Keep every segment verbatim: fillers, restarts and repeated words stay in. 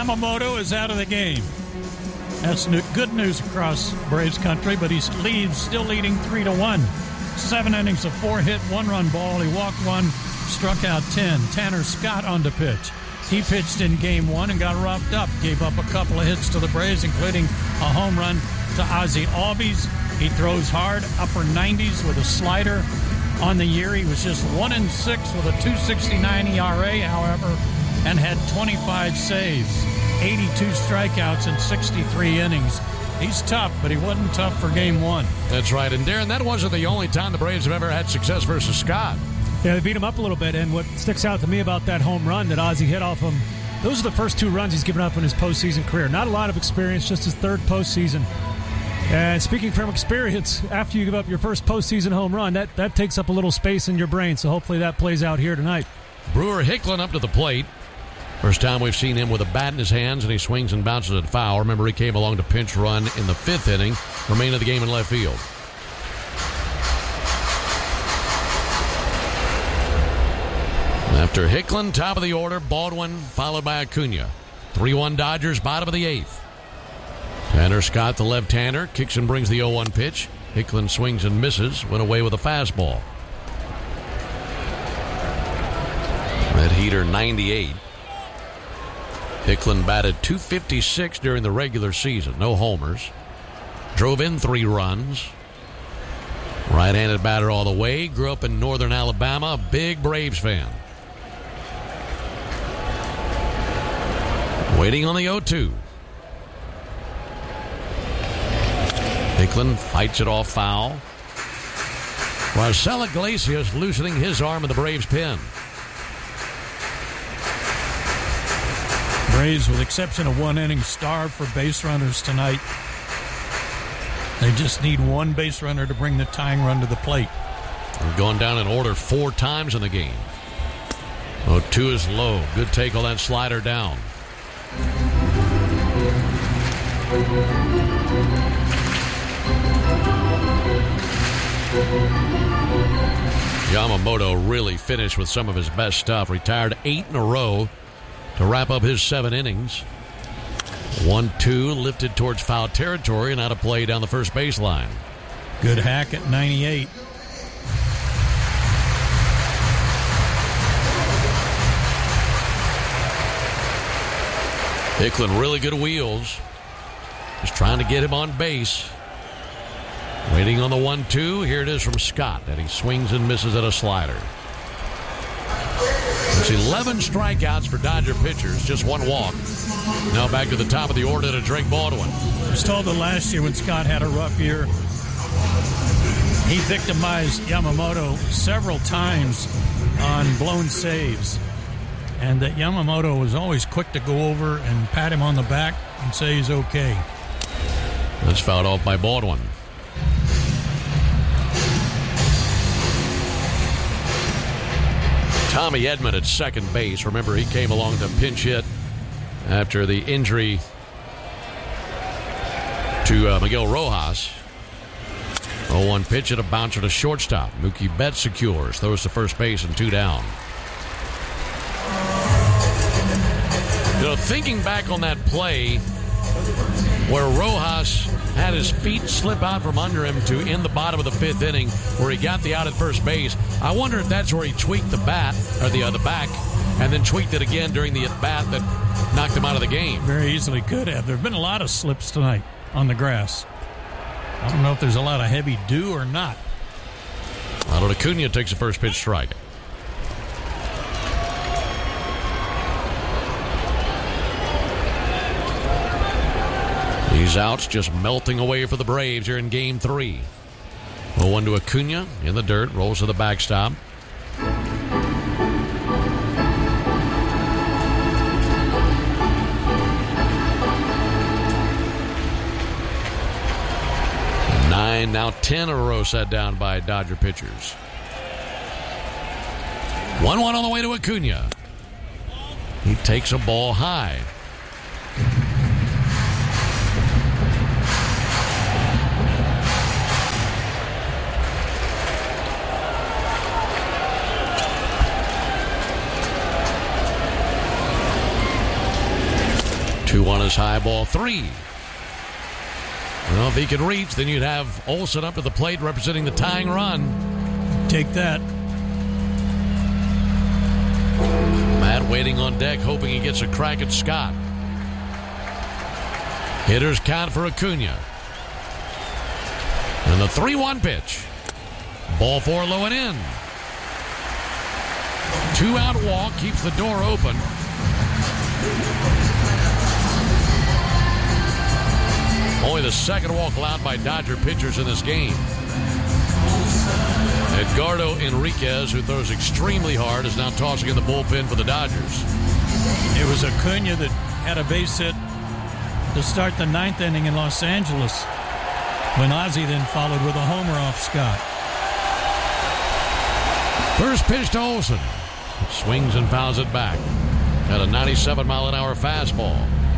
Yamamoto is out of the game. That's new, good news across Braves country, but he leads, still leading three to one. Seven innings of four hit, one run ball. He walked one, struck out ten. Tanner Scott on the pitch. He pitched in game one and got roughed up. Gave up a couple of hits to the Braves, including a home run to Ozzie Albies. He throws hard, upper nineties with a slider. On the year, he was just one and six with a two sixty-nine E R A, however, and had twenty-five saves, eighty-two strikeouts in sixty-three innings. He's tough, but he wasn't tough for game one. That's right. And, Darren, that wasn't the only time the Braves have ever had success versus Scott. Yeah, they beat him up a little bit, and what sticks out to me about that home run that Ozzie hit off him, those are the first two runs he's given up in his postseason career. Not a lot of experience, just his third postseason. And speaking from experience, after you give up your first postseason home run, that, that takes up a little space in your brain, so hopefully that plays out here tonight. Brewer Hicklin up to the plate. First time we've seen him with a bat in his hands, and he swings and bounces it foul. Remember, he came along to pinch run in the fifth inning, remainder of the game in left field. After Hicklin, top of the order, Baldwin followed by Acuna. three one Dodgers, bottom of the eighth. Tanner Scott, the left-hander, kicks and brings the oh one pitch. Hicklin swings and misses, went away with a fastball. Red heater ninety-eight. Hicklin batted two fifty-six during the regular season, no homers. Drove in three runs. Right-handed batter all the way, grew up in northern Alabama, a big Braves fan. Waiting on the oh two. Hicklin fights it off foul. Marcelo Iglesias loosening his arm in the Braves' pen. Braves, with the exception of one inning, starved for base runners tonight. They just need one base runner to bring the tying run to the plate. They've gone down in order four times in the game. oh two is low. Good take on that slider down. Yamamoto really finished with some of his best stuff. Retired eight in a row to wrap up his seven innings. one two lifted towards foul territory and out of play down the first baseline. Good hack at ninety-eight. Hicklin really good wheels. Just trying to get him on base. Waiting on the one two. Here it is from Scott, and he swings and misses at a slider. It's eleven strikeouts for Dodger pitchers, just one walk. Now back to the top of the order to Drake Baldwin. I was told that last year when Scott had a rough year, he victimized Yamamoto several times on blown saves. And that Yamamoto was always quick to go over and pat him on the back and say he's okay. That's fouled off by Baldwin. Tommy Edman at second base. Remember, he came along to pinch hit after the injury to uh, Miguel Rojas. oh one pitch and a bouncer to shortstop. Mookie Betts secures. Throws to first base and two down. You know, thinking back on that play where Rojas had his feet slip out from under him to in the bottom of the fifth inning where he got the out at first base, I wonder if that's where he tweaked the bat, or the, uh, the back, and then tweaked it again during the at-bat that knocked him out of the game. Very easily could have. There have been a lot of slips tonight on the grass. I don't know if there's a lot of heavy dew or not. Ronald Acuna takes a first pitch strike. These outs just melting away for the Braves here in game three. oh one to Acuna in the dirt, rolls to the backstop. Nine, now ten in a row set down by Dodger pitchers. one one on the way to Acuna. He takes a ball high. two one is high, ball three. Well, if he could reach, then you'd have Olsen up to the plate representing the tying run. Take that. Matt waiting on deck, hoping he gets a crack at Scott. Hitters count for Acuna. And the three one pitch. Ball four low and in. Two out walk keeps the door open. Only the second walk allowed by Dodger pitchers in this game. Edgardo Enriquez, who throws extremely hard, is now tossing in the bullpen for the Dodgers. It was Acuna that had a base hit to start the ninth inning in Los Angeles, when Ozzie then followed with a homer off Scott. First pitch to Olsen. Swings and fouls it back. At a ninety-seven mile an hour fastball.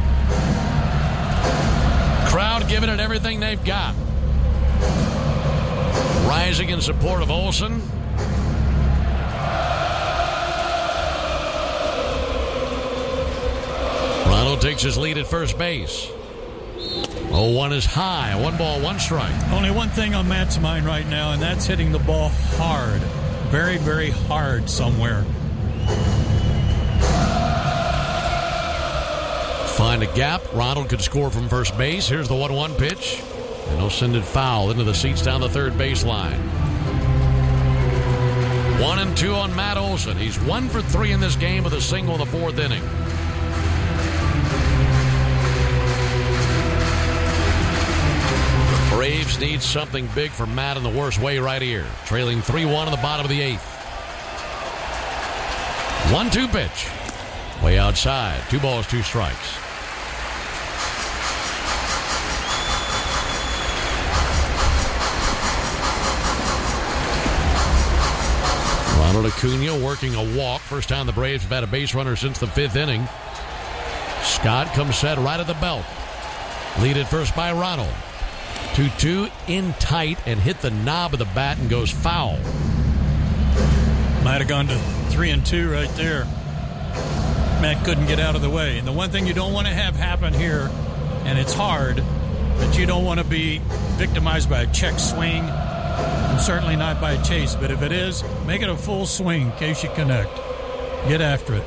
Crowd giving it everything they've got. Rising in support of Olsen. Ronald takes his lead at first base. oh one is high. One ball, one strike. Only one thing on Matt's mind right now, and that's hitting the ball hard. Very, very hard somewhere. Find a gap. Ronald could score from first base. Here's the one one pitch. And he'll send it foul into the seats down the third baseline. One and two on Matt Olsen. He's one for three in this game with a single in the fourth inning. Braves need something big for Matt in the worst way right here. Trailing three one in the bottom of the eighth. one two pitch. Way outside. Two balls, two strikes. Ronald Acuna working a walk. First time the Braves have had a base runner since the fifth inning. Scott comes set right at the belt. Lead at first by Ronald. two two in tight and hit the knob of the bat and goes foul. Might have gone to three and two right there. Matt couldn't get out of the way. And the one thing you don't want to have happen here, and it's hard, but you don't want to be victimized by a check swing, and certainly not by a chase. But if it is, make it a full swing in case you connect. Get after it.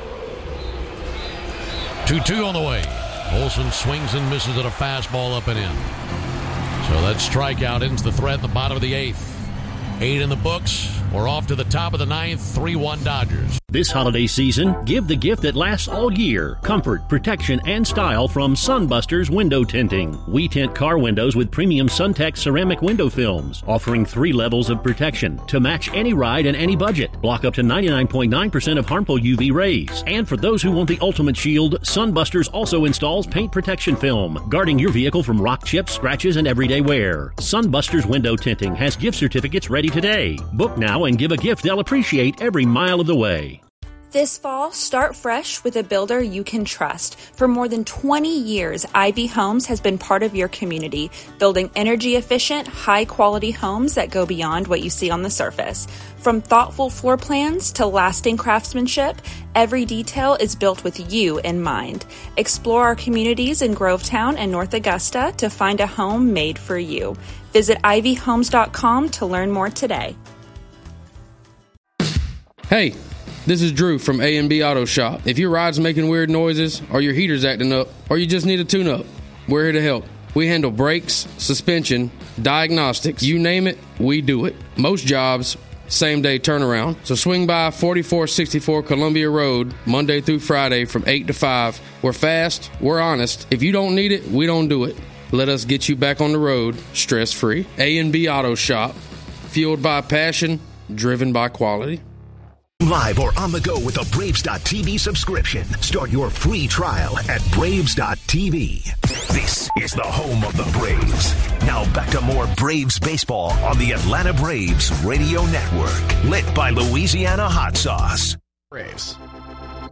two two on the way. Olsen swings and misses at a fastball up and in. So that strikeout ends the threat in the bottom of the eighth. Eight in the books. We're off to the top of the ninth. three one Dodgers. This holiday season, give the gift that lasts all year. Comfort, protection, and style from Sunbusters Window Tinting. We tint car windows with premium Suntex ceramic window films, offering three levels of protection to match any ride and any budget. Block up to ninety-nine point nine percent of harmful U V rays. And for those who want the ultimate shield, Sunbusters also installs paint protection film, guarding your vehicle from rock chips, scratches, and everyday wear. Sunbusters Window Tinting has gift certificates ready today. Book now and give a gift they'll appreciate every mile of the way. This fall, start fresh with a builder you can trust. For more than twenty years, Ivy Homes has been part of your community, building energy-efficient, high-quality homes that go beyond what you see on the surface. From thoughtful floor plans to lasting craftsmanship, every detail is built with you in mind. Explore our communities in Grovetown and North Augusta to find a home made for you. Visit ivy homes dot com to learn more today. Hey, this is Drew from A and B Auto Shop. If your ride's making weird noises, or your heater's acting up, or you just need a tune-up, we're here to help. We handle brakes, suspension, diagnostics, you name it, we do it. Most jobs, same-day turnaround. So swing by forty-four sixty-four Columbia Road, Monday through Friday from eight to five. We're fast, we're honest. If you don't need it, we don't do it. Let us get you back on the road, stress-free. A and B Auto Shop, fueled by passion, driven by quality. Live or on the go with a Braves dot T V subscription. Start your free trial at Braves dot T V. This is the home of the Braves. Now back to more Braves baseball on the Atlanta Braves Radio Network. Lit by Louisiana Hot Sauce. Braves.